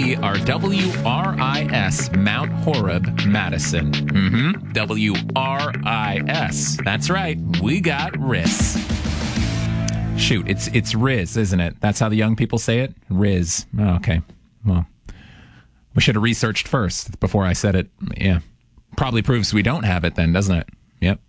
We are WRIS Mount Horeb, Madison. WRIS. That's right. We got RIS. Shoot, it's Riz, isn't it? That's how the young people say it? Riz. Oh, okay. Well, we should have researched first before I said it. Yeah. Probably proves we don't have it then, doesn't it? Yep.